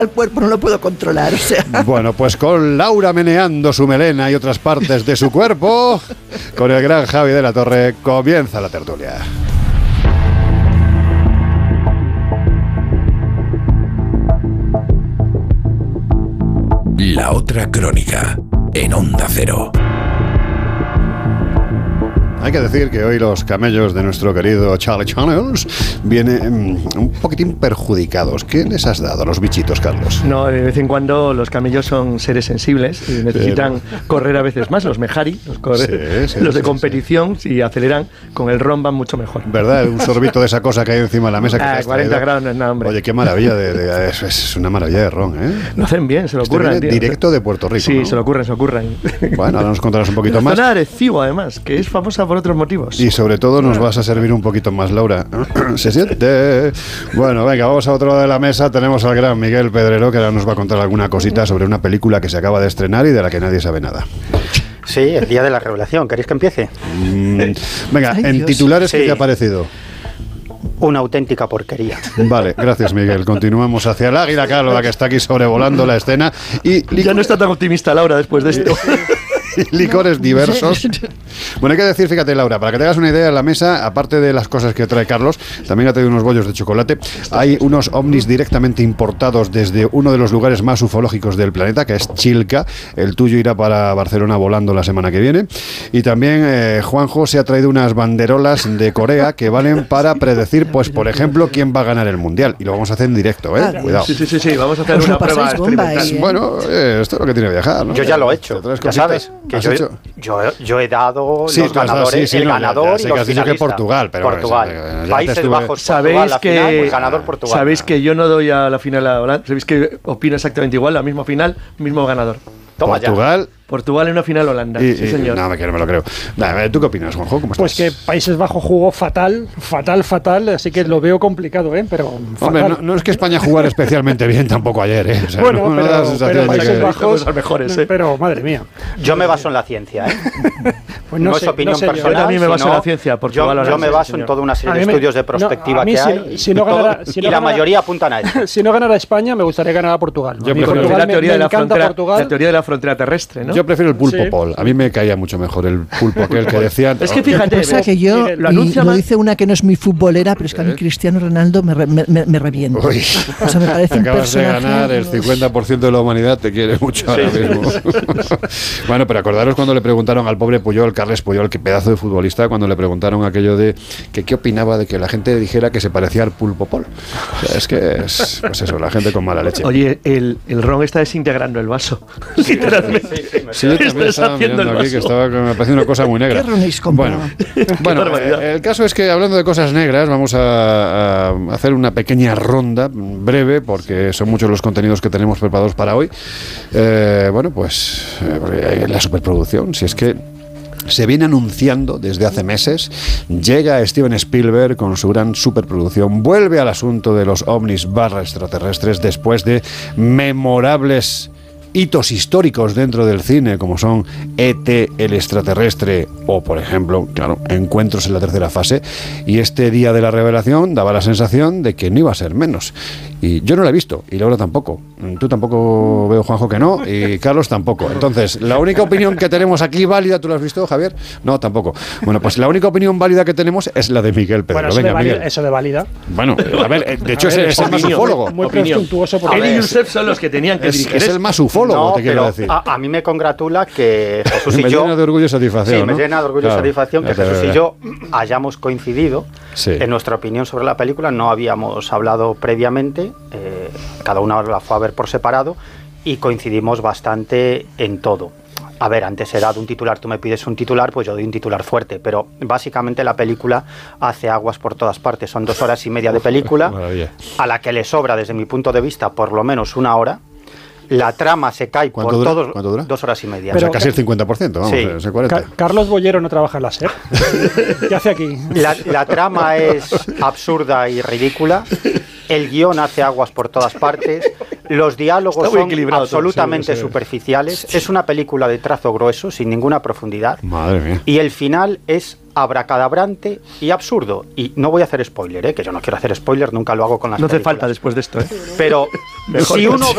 el cuerpo no lo puedo controlar, o sea. Bueno, pues con Laura meneando su melena y otras partes de su cuerpo, con el gran Javi de la Torre, comienza la tertulia. La otra crónica, en Onda Cero. Hay que decir que hoy los camellos de nuestro querido Charlie Channels vienen un poquitín perjudicados. ¿Qué les has dado a los bichitos, Carlos? No, de vez en cuando los camellos son seres sensibles y necesitan correr a veces más. Los Mejari, los de competición, si aceleran con el ron van mucho mejor. ¿Verdad? Un sorbito de esa cosa que hay encima de la mesa. Que 40 grados no es nada, hombre. Oye, qué maravilla. Es una maravilla de ron, ¿eh? Lo hacen bien, se lo ocurran. Directo de Puerto Rico, sí, ¿no? se lo ocurran. Bueno, ahora nos contarás un poquito más. Zona de Arecibo, además, que es famosa por otros motivos. Y sobre todo nos vas a servir un poquito más, Laura. Se siente. Bueno, venga, vamos a otro lado de la mesa. Tenemos al gran Miguel Pedrero, que ahora nos va a contar alguna cosita sobre una película que se acaba de estrenar y de la que nadie sabe nada. Sí, el día de la revelación. ¿Queréis que empiece? Venga, Ay, en Dios. titulares, Sí. ¿qué te ha parecido? Una auténtica porquería. Vale, gracias, Miguel. Continuamos hacia el águila calva que está aquí sobrevolando la escena. Y Ya no está tan optimista Laura después de esto. licores diversos. Bueno, hay que decir, fíjate, Laura, para que te hagas una idea, en la mesa, aparte de las cosas que trae Carlos, también ha traído unos bollos de chocolate. Hay unos ovnis directamente importados desde uno de los lugares más ufológicos del planeta, que es Chilca. El tuyo irá para Barcelona volando la semana que viene. Y también Juanjo se ha traído unas banderolas de Corea que valen para predecir, pues, por ejemplo, quién va a ganar el Mundial. Y lo vamos a hacer en directo, ¿eh? Cuidado. Sí, vamos a hacer Os lo una prueba pasáis bomba, experimental. Bueno, esto es lo que tiene que viajar, ¿no? Yo ya lo he hecho. ¿Te traes Ya cositas? sabes que ¿Has yo hecho? he dado Sí, los tú has dado, ganadores, sí, el no, ganador ya y los has dicho que finalistas. Portugal, pero Portugal. ya Países estuve- Bajos, Portugal, Sabéis la que final, pues ganador Portugal. Sabéis que yo no doy a la final a Holanda. Sabéis que opino exactamente igual, la misma final, mismo ganador. Toma ya. Portugal en una final Holanda. Sí, señor. No, no me lo creo. ¿Tú qué opinas, Juanjo? ¿Cómo estás? Pues que Países Bajos jugó fatal, así que lo veo complicado, pero Hombre, fatal. no es que España jugara especialmente bien tampoco ayer, ¿eh? O sea, Bueno, no da la sensación pero de Países que- Bajos, Los mejores, ¿eh? pero madre mía. Yo me baso en la ciencia, ¿eh? Pues No es opinión sé yo. personal. Yo también me baso sino en la ciencia, Portugal, yo Holanda, me sí, baso señor. en toda una A serie mí de me- estudios de no, perspectiva a mí que si hay. no- si no ganara- si no y la ganara- mayoría apuntan a eso. Si no ganara España, me gustaría ganar a Portugal. Yo A mí prefiero- Portugal la me teoría de la encanta frontera, Portugal. la teoría de la frontera terrestre, ¿no? Yo prefiero el pulpo Sí. Paul. A mí me caía mucho mejor el pulpo aquel que decían. Es que Lo que fíjate, pasa que yo, lo anuncia y lo más. dice una que no es mi futbolera, pero es que a mí Cristiano Ronaldo me revienta. Uy, O sea, me parece un acabas de personaje... ganar, el 50% de la humanidad te quiere mucho ahora mismo. Bueno, pero acordaros cuando le preguntaron al pobre Puyol, Carles Puyol, qué pedazo de futbolista, cuando le preguntaron aquello de que qué opinaba de que la gente dijera que se parecía al pulpo Paul. O sea, es que es, pues eso, la gente con mala leche. Oye, el ron está desintegrando el vaso. Literalmente. Sí, yo también estaba mirando aquí que me parecía una cosa muy negra. ¿Qué ronéis comprado? Bueno, barbaridad. el caso es que hablando de cosas negras, vamos a hacer una pequeña ronda breve, porque son muchos los contenidos que tenemos preparados para hoy. La superproducción, si es que se viene anunciando desde hace meses, llega Steven Spielberg con su gran superproducción, vuelve al asunto de los ovnis /extraterrestres después de memorables hitos históricos dentro del cine, como son E.T. el extraterrestre o, por ejemplo, claro, Encuentros en la tercera fase, y este día de la revelación daba la sensación de que no iba a ser menos. Y yo no la he visto, y Laura tampoco. Tú tampoco, veo, Juanjo, que no, y Carlos tampoco. Entonces, la única opinión que tenemos aquí válida, ¿tú la has visto, Javier? No, tampoco. Bueno, pues la única opinión válida que tenemos es la de Miguel Pedro. Bueno, eso, Venga, Miguel. eso de válida. Bueno, a ver, de hecho A ver, es el más opinión, ufólogo. Muy Opinión. presuntuoso por Él y ver. Josep son los que tenían que dirigir Es el esto. más ufólogo, No, te quiero pero decir. a mí me congratula que Jesús y Me yo... llena de orgullo y satisfacción, Sí, me ¿no? llena de orgullo Claro, y satisfacción que ya te Jesús veo. y yo hayamos coincidido Sí. en nuestra opinión sobre la película. No habíamos hablado previamente, cada uno la fue a ver por separado y coincidimos bastante en todo. A ver, antes era de un titular, tú me pides un titular, pues yo doy un titular fuerte, pero básicamente la película hace aguas por todas partes. Son 2 horas y media de película, Maravilla. a la que le sobra, desde mi punto de vista, por lo menos 1 hora. La trama se cae por ¿Cuánto dura? todos... ¿Cuánto dura? 2 horas y media. O sea, Pero- casi el 50%, vamos, Sí. ese 40%. Carlos Bollero no trabaja en la SER. ¿Qué hace aquí? La trama es absurda y ridícula. El guión hace aguas por todas partes. Los diálogos Está muy son equilibrado todo, absolutamente sí. superficiales. Es una película de trazo grueso, sin ninguna profundidad. Madre mía. Y el final es abracadabrante y absurdo. Y no voy a hacer spoiler, que yo no quiero hacer spoiler, nunca lo hago con las No hace películas. falta después de esto, ¿eh? Pero Mejor si que uno sí.